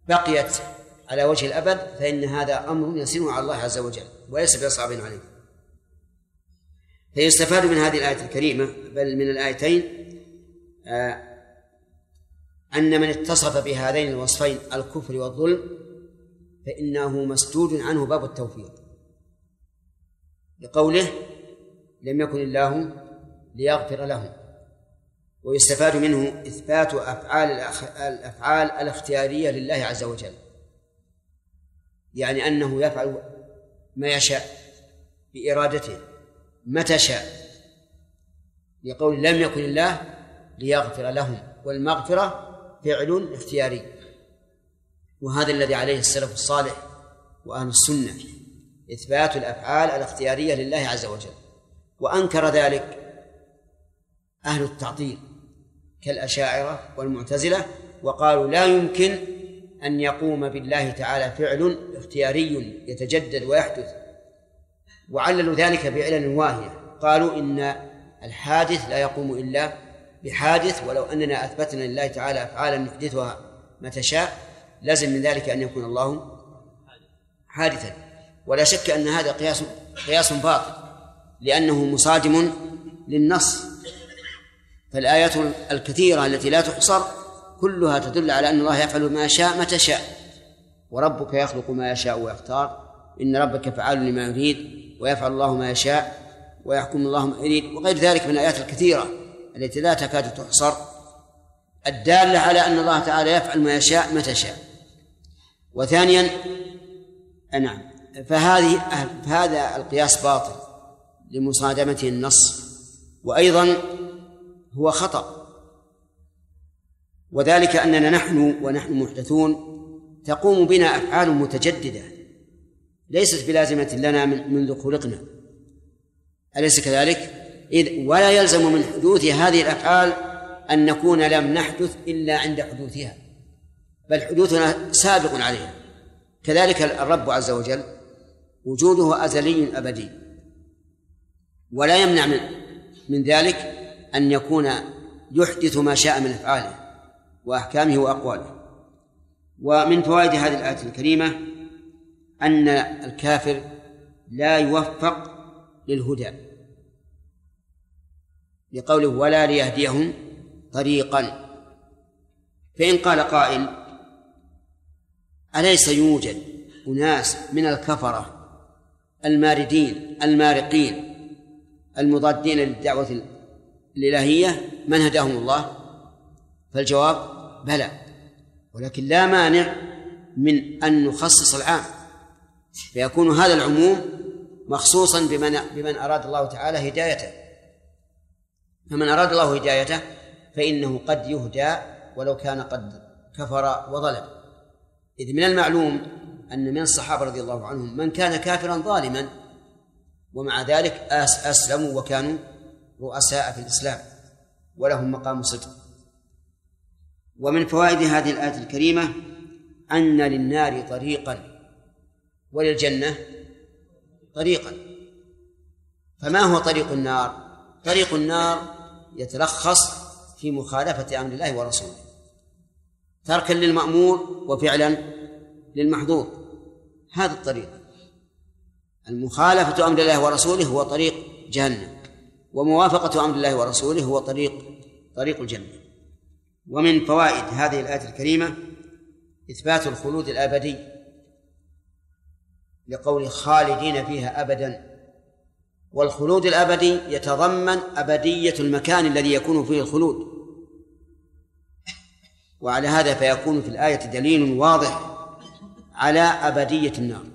بقيت على وجه الأبد فإن هذا أمر يسير على الله عز وجل وليس بصعب عليه. فيستفاد من هذه الآية الكريمة بل من الآيتين أن من اتصف بهذين الوصفين الكفر والظلم فإنه مسدود عنه باب التوفيق، لقوله لم يكن الله ليغفر لهم. ويستفاد منه إثبات الأفعال الاختيارية لله عز وجل، يعني أنه يفعل ما يشاء بإرادته متى شاء، لقول لم يكن الله ليغفر لهم، والمغفرة فعل اختياري. وهذا الذي عليه السلف الصالح وأهل السنة، إثبات الأفعال الاختيارية لله عز وجل. وأنكر ذلك أهل التعطيل كالأشاعرة والمعتزلة، وقالوا لا يمكن أن يقوم بالله تعالى فعل اختياري يتجدد ويحدث، وعللوا ذلك بعلل واهية. قالوا إن الحادث لا يقوم إلا بحادث، ولو أننا أثبتنا لله تعالى أفعالا يحدثها متى شاء لازم من ذلك أن يكون الله حادثا. ولا شك أن هذا قياس باطل لأنه مصادم للنص. فالآيات الكثيرة التي لا تحصر كلها تدل على أن الله يفعل ما شاء متى شاء، وربك يخلق ما يشاء ويختار، إن ربك فعال لما يريد، ويفعل الله ما يشاء ويحكم الله ما يريد، وغير ذلك من الآيات الكثيرة التي لا تكاد تحصر الدالة على أن الله تعالى يفعل ما يشاء متى شاء. وثانيا فهذا القياس باطل لمصادمته النص، وأيضا هو خطأ، وذلك أننا ونحن محدثون تقوم بنا أفعال متجددة ليست بلازمة لنا منذ خلقنا، أليس كذلك؟ ولا يلزم من حدوث هذه الأفعال أن نكون لم نحدث إلا عند حدوثها، بل حدوثنا سابق عليها. كذلك الرب عز وجل وجوده أزلي أبدي، ولا يمنع من ذلك أن يكون يحدث ما شاء من أفعاله وأحكامه وأقواله. ومن فوائد هذه الآية الكريمة أن الكافر لا يوفق للهدى، لقوله ولا ليهديهم طريقا. فإن قال قائل أليس يوجد أناس من الكفرة الماردين المارقين المضادين للدعوة الإلهية من هداهم الله؟ فالجواب بلى، ولكن لا مانع من أن نخصص العام، فيكون هذا العموم مخصوصا بمن أراد الله تعالى هدايته. فمن أراد الله هدايته فإنه قد يهدى ولو كان قد كفر وظلم، إذ من المعلوم أن من الصحابة رضي الله عنهم من كان كافرا ظالما ومع ذلك أسلموا وكانوا رؤساء في الإسلام ولهم مقام صدق. ومن فوائد هذه الآية الكريمة أن للنار طريقا وللجنة طريقا. فما هو طريق النار؟ طريق النار يتلخص في مخالفة أمر الله ورسوله، تركا للمأمور وفعلا للمحظور. هذا الطريق، المخالفة أمر الله ورسوله هو طريق جهنم، وموافقة أمر الله ورسوله هو طريق الجنة. ومن فوائد هذه الآية الكريمة إثبات الخلود الأبدي، لقول خالدين فيها أبدا، والخلود الأبدي يتضمن أبدية المكان الذي يكون فيه الخلود. وعلى هذا فيكون في الآية دليل واضح على أبدية النار.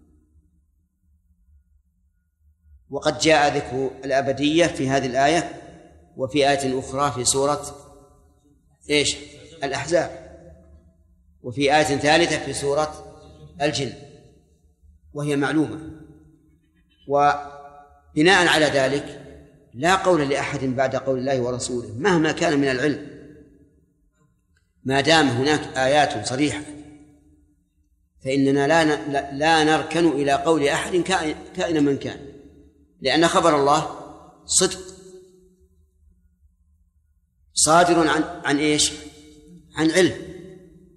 وقد جاء ذكر الأبدية في هذه الآية وفي آية أخرى في سورة الأحزاب، وفي آية ثالثة في سورة الجن، وهي معلومة. وبناء على ذلك لا قول لأحد بعد قول الله ورسوله مهما كان من العلم، ما دام هناك آيات صريحة فإننا لا نركن إلى قول أحد كائن من كان، لأن خبر الله صدق صادر عن علم.